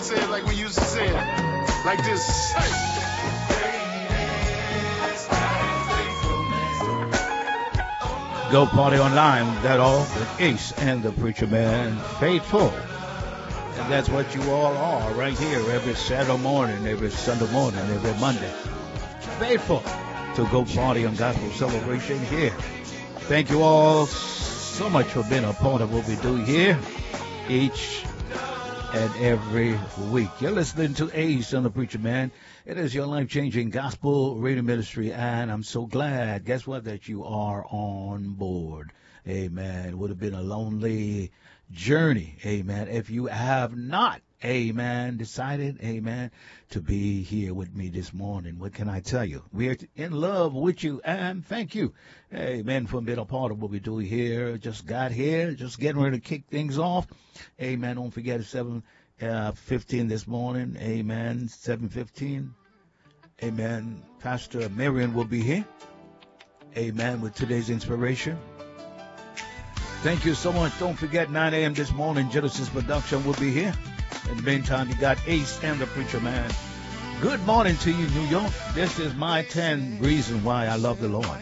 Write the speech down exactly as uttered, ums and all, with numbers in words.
can say it like we used to say it. Like this. Hey. Go Party Online, that all with Ace and the Preacher Man, faithful. And that's what you all are right here every Saturday morning, every Sunday morning, every Monday. Faithful to Go Party on Gospel Celebration here. Thank you all so much for being a part of what we do here each and every week. You're listening to Ace and the Preacher Man. It is your life-changing gospel radio ministry, and I'm so glad, guess what, that you are on board. Amen. It would have been a lonely journey, amen, if you have not, amen, decided, amen, to be here with me this morning. What can I tell you? We are in love with you, and thank you, amen, for being a part of what we do here. Just got here, just getting ready to kick things off. Amen. Don't forget it's seven fifteen this morning, amen, seven fifteen. Amen. Pastor Marion will be here, amen, with today's inspiration. Thank you so much. Don't forget, nine a.m. this morning, Genesis Production will be here. In the meantime, you got Ace and the Preacher Man. Good morning to you, New York. This is my ten reasons why I love the Lord.